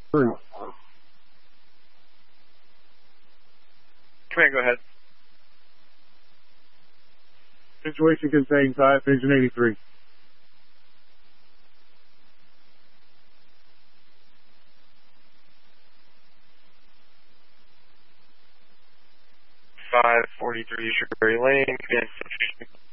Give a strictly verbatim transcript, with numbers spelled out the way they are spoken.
Three. Command, go ahead. Situation contained, type engine eighty-three. five forty-three Sherberry Lane, command.